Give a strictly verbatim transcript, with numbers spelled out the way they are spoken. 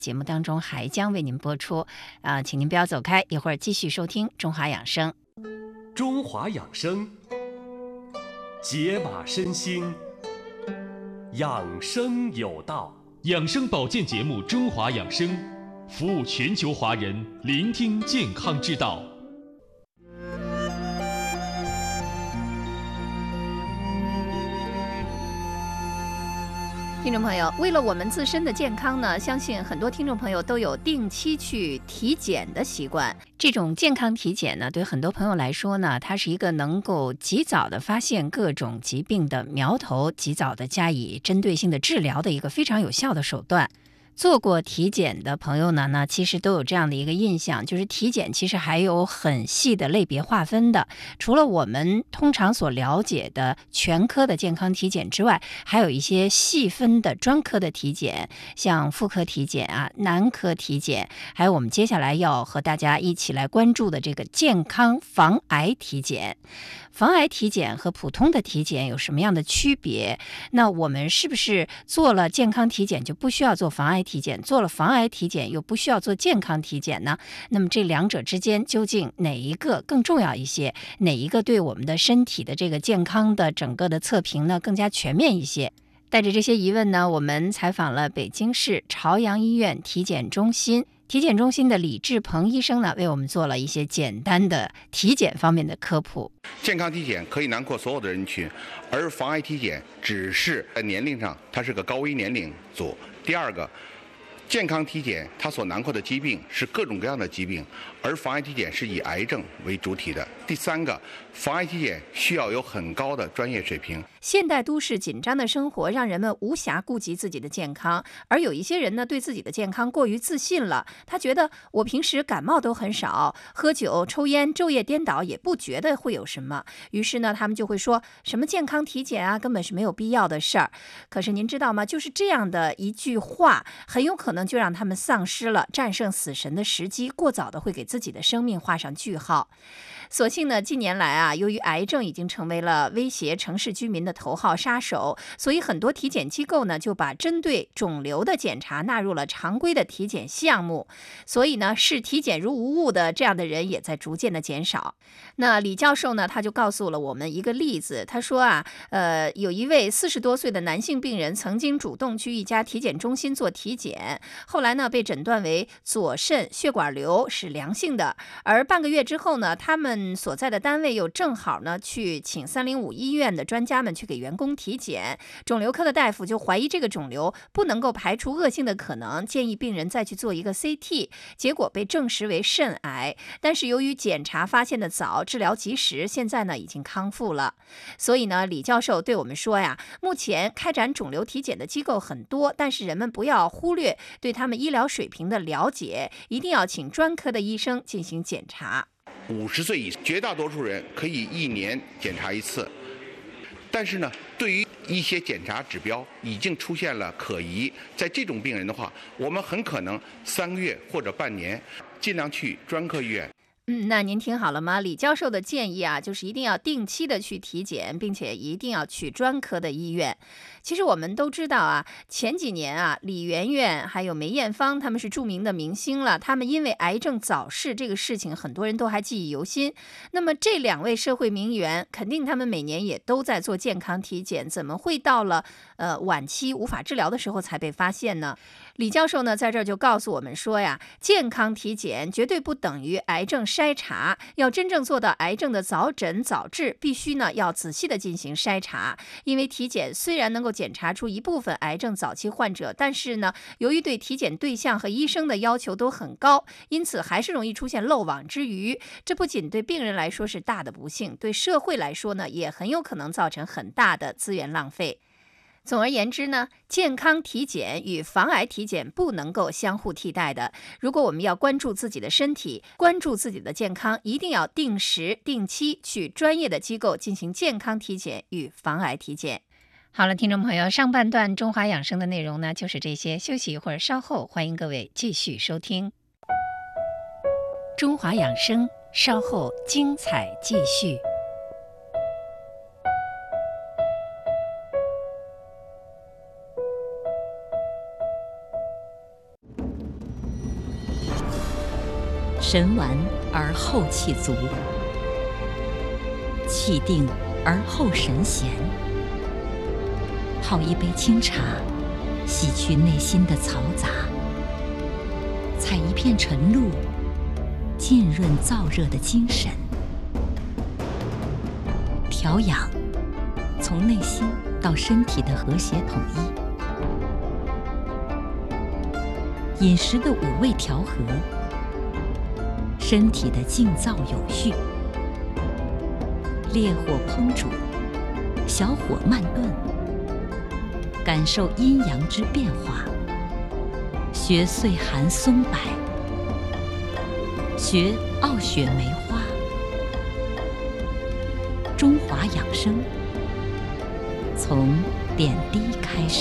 节目当中还将为您播出啊、呃，请您不要走开，一会儿继续收听中华养生。 中华养生，解码身心，养生有道。 养生保健节目《中华养生》，服务全球华人，聆听健康之道。 听众朋友，为了我们自身的健康呢，相信很多听众朋友都有定期去体检的习惯。这种健康体检呢，对很多朋友来说呢，它是一个能够及早的发现各种疾病的苗头，及早的加以针对性的治疗的一个非常有效的手段。做过体检的朋友呢，那其实都有这样的一个印象，就是体检其实还有很细的类别划分的。除了我们通常所了解的全科的健康体检之外，还有一些细分的专科的体检，像妇科体检啊、男科体检，还有我们接下来要和大家一起来关注的这个健康防癌体检。防癌体检和普通的体检有什么样的区别？那我们是不是做了健康体检就不需要做防癌体检，做了防癌体检又不需要做健康体检呢？那么这两者之间究竟哪一个更重要一些？哪一个对我们的身体的这个健康的整个的测评呢更加全面一些？带着这些疑问呢，我们采访了北京市朝阳医院体检中心体检中心的李志鹏医生呢，为我们做了一些简单的体检方面的科普。 健康体检可以囊括所有的人群，而防癌体检只是在年龄上它是个高危年龄组。第二个，健康体检它所囊括的疾病是各种各样的疾病，而防癌体检是以癌症为主体的。第三个，防癌体检需要有很高的专业水平。 现代都市紧张的生活让人们无暇顾及自己的健康，而有一些人呢，对自己的健康过于自信了。他觉得我平时感冒都很少，喝酒、抽烟、昼夜颠倒也不觉得会有什么。于是呢，他们就会说什么健康体检啊，根本是没有必要的事儿。可是您知道吗？就是这样的一句话，很有可能就让他们丧失了战胜死神的时机，过早的会给自己的生命画上句号。所幸呢，近年来啊，由于癌症已经成为了威胁城市居民的头号杀手，所以很多体检机构呢就把针对肿瘤的检查纳入了常规的体检项目。所以呢，视体检如无物的这样的人也在逐渐的减少。那李教授呢，他就告诉了我们一个例子，他说啊，呃，有一位四十多岁的男性病人曾经主动去一家体检中心做体检，后来呢被诊断为左肾血管瘤，是良性的。而半个月之后呢，他们所在的单位又正好呢去请三零五医院的专家们去给员工体检，肿瘤科的大夫就怀疑这个肿瘤不能够排除恶性的可能，建议病人再去做一个 C T， 结果被证实为肾癌。但是由于检查发现的早，治疗及时，现在呢已经康复了。所以呢，李教授对我们说呀，目前开展肿瘤体检的机构很多，但是人们不要忽略对他们医疗水平的了解，一定要请专科的医生进行检查。 五十岁以上，绝大多数人可以一年检查一次，但是呢，对于一些检查指标已经出现了可疑，在这种病人的话，我们很可能三个月或者半年，尽量去专科医院。 嗯，那您听好了吗？李教授的建议啊，就是一定要定期的去体检，并且一定要去专科的医院。其实我们都知道啊，前几年啊，李媛媛还有梅艳芳他们是著名的明星了，他们因为癌症早逝这个事情，很多人都还记忆犹新。那么这两位社会名媛，肯定他们每年也都在做健康体检，怎么会到了呃晚期无法治疗的时候才被发现呢？李教授呢，在这儿就告诉我们说呀，健康体检绝对不等于癌症筛查，要真正做到癌症的早诊早治，必须呢要仔细的进行筛查。因为体检虽然能够检查出一部分癌症早期患者，但是呢，由于对体检对象和医生的要求都很高，因此还是容易出现漏网之鱼。这不仅对病人来说是大的不幸，对社会来说呢，也很有可能造成很大的资源浪费。总而言之呢，健康体检与防癌体检不能够相互替代的。如果我们要关注自己的身体，关注自己的健康，一定要定时定期去专业的机构进行健康体检与防癌体检。好了，听众朋友，上半段中华养生的内容呢，就是这些。休息一会儿，稍后欢迎各位继续收听中华养生，稍后精彩继续。 神完而后气足，气定而后神闲。泡一杯清茶，洗去内心的嘈杂；采一片晨露，浸润燥热的精神。调养，从内心到身体的和谐统一；饮食的五味调和，身体的静躁有序。烈火烹煮，小火慢炖，感受阴阳之变化。学岁寒松柏，学傲雪梅花。中华养生，从点滴开始。